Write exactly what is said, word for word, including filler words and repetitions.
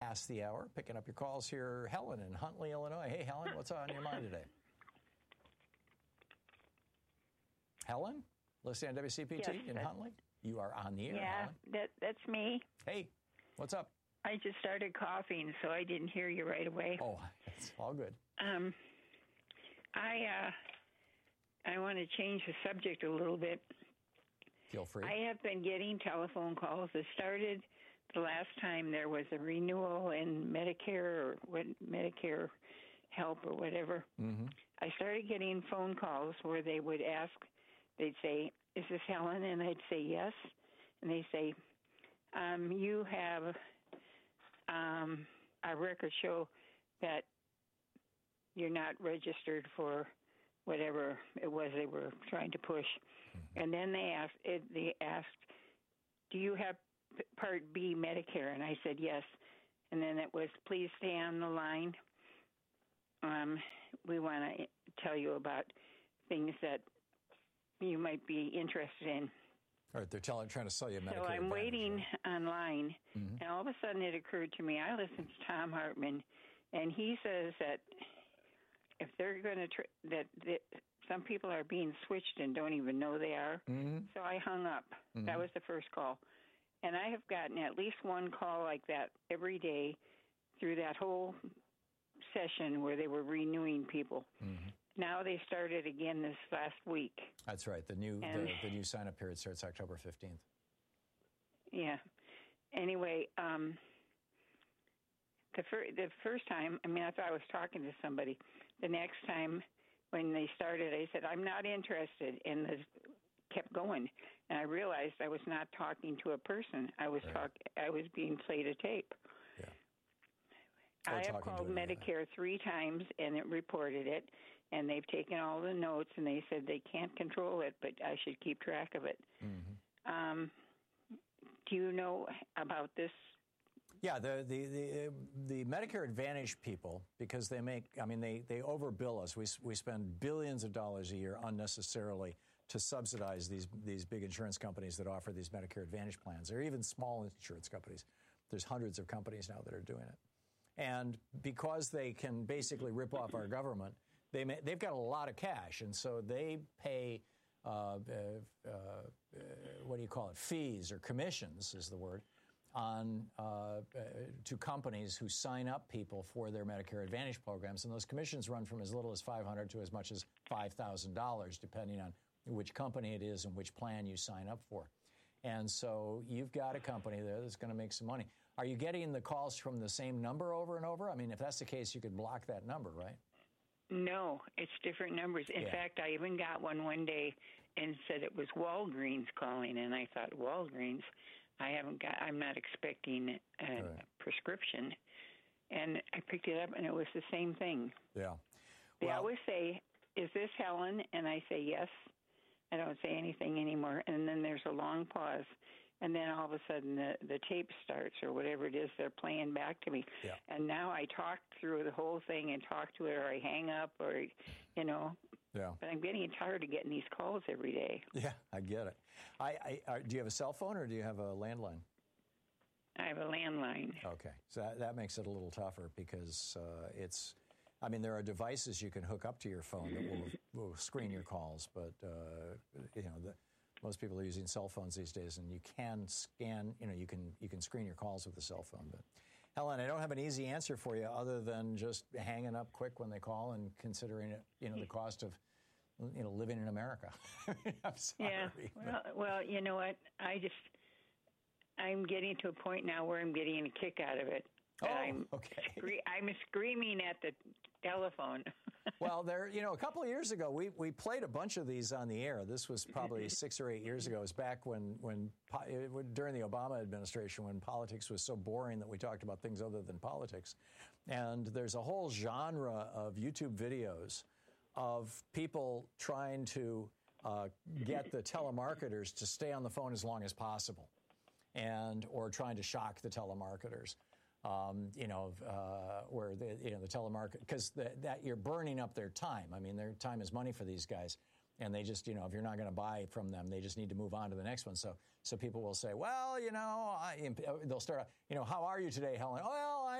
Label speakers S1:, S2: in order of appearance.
S1: past the hour. Picking up your calls here, Helen in Huntley, Illinois. Hey, Helen, what's on your mind today? Helen, listening on W C P T
S2: yes,
S1: in Huntley? You are on the air,
S2: Yeah,
S1: Helen.
S2: that, that's me.
S1: Hey, what's up?
S2: I just started coughing, so I didn't hear you right away.
S1: Oh, it's all good.
S2: Um, I, uh, I want to change the subject a little bit.
S1: Feel free.
S2: I have been getting telephone calls. It started the last time there was a renewal in Medicare or what, Medicare help or whatever.
S1: Mm-hmm.
S2: I started getting phone calls where they would ask, they'd say, is this Helen? And I'd say yes. And they say, um, you have um, our records show that you're not registered for whatever it was they were trying to push. Mm-hmm. And then they asked, it, they asked, do you have Part B Medicare? And I said yes. And then it was, please stay on the line. Um, we want to tell you about things that you might be interested in.
S1: All right, they're telling, trying to sell you Medicare.
S2: So I'm
S1: Advantage,
S2: waiting
S1: right?
S2: online,
S1: mm-hmm.
S2: and all of a sudden it occurred to me, I listen to Tom Hartman, and he says that if they're going to, tr- that, that some people are being switched and don't even know they are.
S1: Mm-hmm.
S2: So I hung up.
S1: Mm-hmm.
S2: That was the first call. And I have gotten at least one call like that every day through that whole session where they were renewing people.
S1: Mm-hmm.
S2: Now they started again this last week.
S1: That's right. The new
S2: and,
S1: the, the new sign-up period starts October fifteenth.
S2: Yeah. Anyway, um, the, fir- the first time, I mean, I thought I was talking to somebody. The next time when they started, I said, I'm not interested, and this kept going. And I realized I was not talking to a person. I was
S1: right.
S2: talk- I was being played a tape.
S1: Yeah.
S2: Or I have called Medicare three times, and it reported it, and they've taken all the notes, and they said they can't control it, but I should keep track of it.
S1: Mm-hmm.
S2: Um, do you know about this?
S1: Yeah, the, the, the, the Medicare Advantage people, because they make, I mean, they, they overbill us. We, we spend billions of dollars a year unnecessarily to subsidize these, these big insurance companies that offer these Medicare Advantage plans, or even small insurance companies. There's hundreds of companies now that are doing it. And because they can basically rip off our government, they may, they've got a lot of cash, and so they pay, uh, uh, uh, what do you call it, fees or commissions is the word, on uh, uh, to companies who sign up people for their Medicare Advantage programs. And those commissions run from as little as five hundred dollars to as much as five thousand dollars, depending on which company it is and which plan you sign up for. And so you've got a company there that's going to make some money. Are you getting the calls from the same number over and over? I mean, if that's the case, you could block that number, right?
S2: No, it's different numbers. In
S1: yeah.
S2: fact, I even got one one day and said it was Walgreens calling, and I thought, Walgreens? I haven't got, I'm not expecting a
S1: right.
S2: prescription. And I picked it up, and it was the same thing.
S1: Yeah.
S2: They
S1: well,
S2: always say, is this Helen? And I say, yes. I don't say anything anymore. And then there's a long pause. And then all of a sudden the, the tape starts or whatever it is they're playing back to me.
S1: Yeah.
S2: And now I talk through the whole thing and talk to it, or I hang up, or, you know.
S1: Yeah.
S2: But I'm getting tired of getting these calls every day.
S1: Yeah, I get it. I, I, do you have a cell phone or do you have a landline?
S2: I have a landline.
S1: Okay. So that, that makes it a little tougher because uh, it's, I mean, there are devices you can hook up to your phone that will, will screen your calls, but, uh, you know, the, most people are using cell phones these days, and you can scan, you know, you can you can screen your calls with a cell phone. But, Helen, I don't have an easy answer for you other than just hanging up quick when they call and considering it, you know, the cost of, you know, living in America. I'm sorry.
S2: Yeah. Well, well, you know what? I just, I'm getting to a point now where I'm getting a kick out of it.
S1: Oh,
S2: I'm
S1: okay.
S2: Scre- I'm screaming at the telephone.
S1: Well, there, you know, a couple of years ago, we, we played a bunch of these on the air. This was probably six or eight years ago. It was back when, when during the Obama administration, when politics was so boring that we talked about things other than politics. And there's a whole genre of YouTube videos of people trying to uh, get the telemarketers to stay on the phone as long as possible, and or trying to shock the telemarketers. Um, you know, uh, where the, you know, the telemarket, because that you're burning up their time. I mean, their time is money for these guys. And they just, you know, if you're not going to buy from them, they just need to move on to the next one. So, so people will say, well, you know, I, they'll start, you know, how are you today, Helen? Oh, well, I